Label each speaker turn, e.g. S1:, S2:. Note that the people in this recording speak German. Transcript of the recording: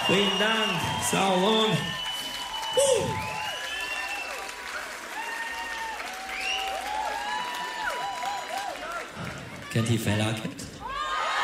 S1: Vielen Dank, so long. Kennt ihr Fella Cat?